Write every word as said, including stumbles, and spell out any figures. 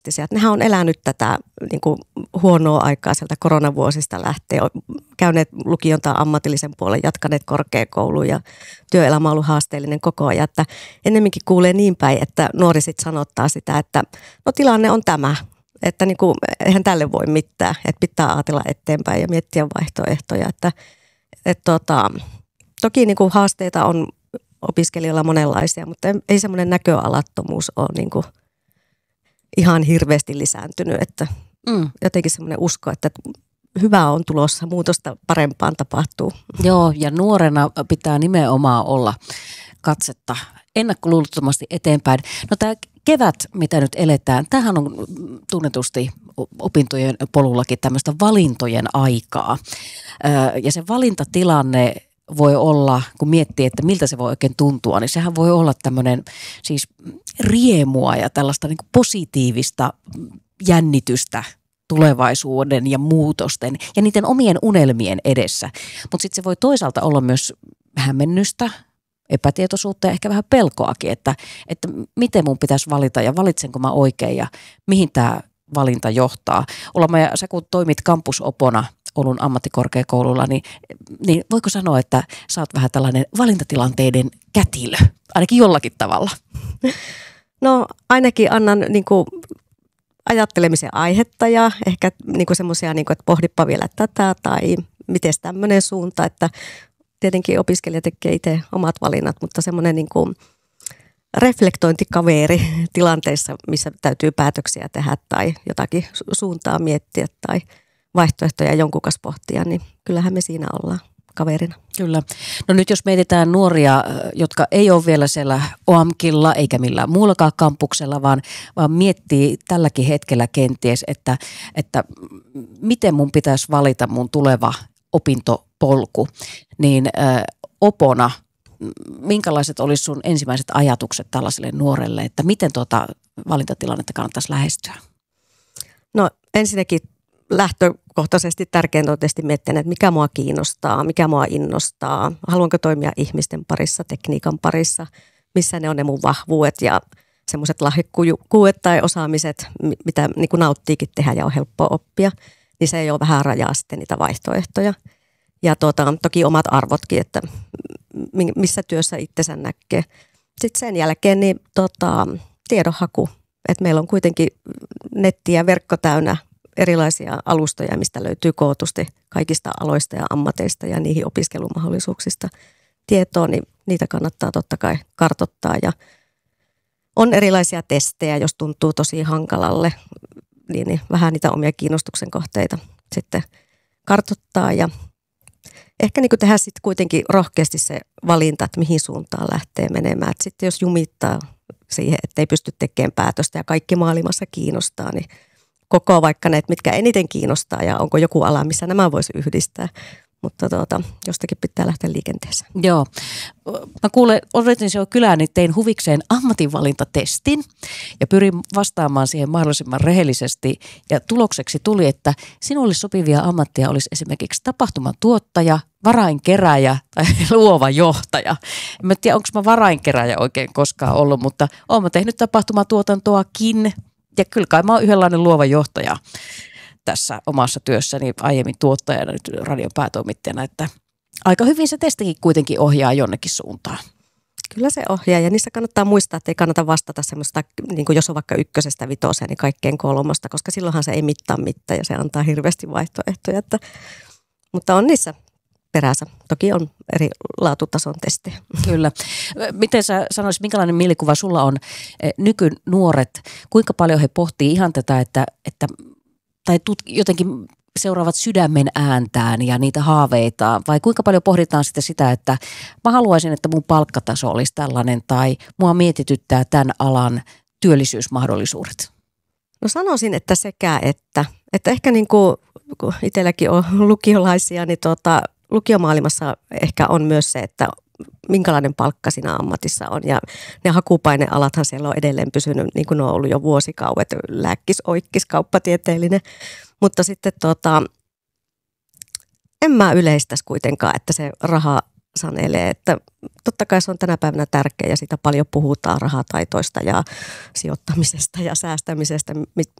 ammatillisia. Että nehän on elänyt tätä niin kuin huonoa aikaa sieltä koronavuosista lähtien, käyneet lukion tai ammatillisen puolen, jatkaneet korkeakouluun ja työelämä on ollut haasteellinen koko ajan. Että ennemminkin kuulee niin päin, että nuori sitten sanottaa sitä, että no tilanne on tämä, että niin kuin, eihän tälle voi mitään, että pitää ajatella eteenpäin ja miettiä vaihtoehtoja. Että, että tota, toki niin kuin haasteita on opiskelijoilla monenlaisia, mutta ei semmoinen näköalattomuus ole niin kuin ihan hirveästi lisääntynyt, että mm. jotenkin semmoinen usko, että hyvää on tulossa, muutosta parempaan tapahtuu. Joo, ja nuorena pitää nimenomaan olla katsetta ennakkoluulottomasti eteenpäin. No tämä kevät, mitä nyt eletään, tämähän on tunnetusti opintojen polullakin tämmöistä valintojen aikaa. Ja se valintatilanne voi olla, kun miettii, että miltä se voi oikein tuntua, niin sehän voi olla tämmöinen siis riemua ja tällaista niin kuin positiivista jännitystä tulevaisuuden ja muutosten ja niiden omien unelmien edessä. Mutta sitten se voi toisaalta olla myös hämmennystä, epätietoisuutta ja ehkä vähän pelkoakin, että, että miten mun pitäisi valita ja valitsenko mä oikein ja mihin tämä valinta johtaa. Olemme, ja sä kun toimit kampusopona Oulun ammattikorkeakoululla, niin, niin voiko sanoa, että sä oot vähän tällainen valintatilanteiden kätilö, ainakin jollakin tavalla? No ainakin annan niin kuin ajattelemisen aihetta ja ehkä niin kuin semmoisia, niin kuin, että pohdippa vielä tätä tai miten tämmöinen suunta, että tietenkin opiskelija tekee itse omat valinnat, mutta semmoinen niin kuin reflektointikaveri tilanteissa, missä täytyy päätöksiä tehdä tai jotakin suuntaa miettiä tai vaihtoehtoja jonkun kanssa pohtia, niin kyllähän me siinä ollaan kaverina. Kyllä. No nyt jos mietitään nuoria, jotka ei ole vielä siellä O A M Killa eikä millään muullakaan kampuksella, vaan, vaan miettii tälläkin hetkellä kenties, että, että miten mun pitäisi valita mun tuleva opintopolku, niin ö, opona, minkälaiset olisi sun ensimmäiset ajatukset tällaiselle nuorelle, että miten tuota valintatilannetta kannattaisi lähestyä? No ensinnäkin lähtökohtaisesti tärkeintä on tietysti miettiä, että mikä mua kiinnostaa, mikä mua innostaa, haluanko toimia ihmisten parissa, tekniikan parissa, missä ne on ne mun vahvuudet ja semmoiset lahjakkuudet tai osaamiset, mitä niin kuin nauttiikin tehdä ja on helppoa oppia, niin se ei ole vähän rajaa sitten niitä vaihtoehtoja. Ja tuota, toki omat arvotkin, että missä työssä itsensä näkee. Sitten sen jälkeen niin tota, tiedonhaku, että meillä on kuitenkin netti ja verkko täynnä erilaisia alustoja, mistä löytyy kootusti kaikista aloista ja ammateista ja niihin opiskelumahdollisuuksista tietoa, niin niitä kannattaa totta kai kartoittaa. Ja on erilaisia testejä, jos tuntuu tosi hankalalle, niin, niin vähän niitä omia kiinnostuksen kohteita sitten kartoittaa ja ehkä niin kuin tehdä sitten kuitenkin rohkeasti se valinta, että mihin suuntaan lähtee menemään. Et sitten jos jumittaa siihen, että ei pysty tekemään päätöstä ja kaikki maailmassa kiinnostaa, niin koko vaikka ne, mitkä eniten kiinnostaa ja onko joku ala, missä nämä voisi yhdistää. Mutta tuota, jostakin pitää lähteä liikenteeseen. Joo. Mä kuulen, odotin se jo kylään, niin tein huvikseen ammatinvalintatestin ja pyrin vastaamaan siihen mahdollisimman rehellisesti. Ja tulokseksi tuli, että sinulle sopivia ammattia olisi esimerkiksi tapahtuman tuottaja, varainkeräjä tai luova johtaja. En mä tiedä, onko mä varainkeräjä oikein koskaan ollut, mutta oon mä tehnyt tapahtumatuotantoakin ja kyllä kai mä oon yhdenlainen luova johtaja tässä omassa työssäni aiemmin tuottajana, nyt radion päätoimittajana, että aika hyvin se testikin kuitenkin ohjaa jonnekin suuntaan. Kyllä se ohjaa ja niissä kannattaa muistaa, että ei kannata vastata semmoista, niin kuin jos on vaikka ykkösestä vitoseen, niin kaikkeen kolmosta, koska silloinhan se ei mittaa mitään ja se antaa hirveästi vaihtoehtoja. Että, mutta on niissä perässä. Toki on eri laatutason testejä. Kyllä. Miten sä sanoisit, minkälainen mielikuva sulla on nykynuoret, kuinka paljon he pohtii ihan tätä, että, että tai tut- jotenkin seuraavat sydämen ääntään ja niitä haaveita, vai kuinka paljon pohditaan sitten sitä, että mä haluaisin, että mun palkkataso olisi tällainen, tai mua mietityttää tämän alan työllisyysmahdollisuudet? No sanoisin, että sekä että, että ehkä niin kuin, kun itselläkin on lukiolaisia, niin tuota, lukiomaailmassa ehkä on myös se, että minkälainen palkka siinä ammatissa on. Ja ne hakupainealathan siellä on edelleen pysynyt, niin kuin ne on ollut jo vuosikauet, lääkkis, oikkis, kauppatieteellinen. Mutta sitten tota, en mä yleistäisi kuitenkaan, että se raha sanelee. Että totta kai se on tänä päivänä tärkeä ja sitä paljon puhutaan rahataitoista ja sijoittamisesta ja säästämisestä,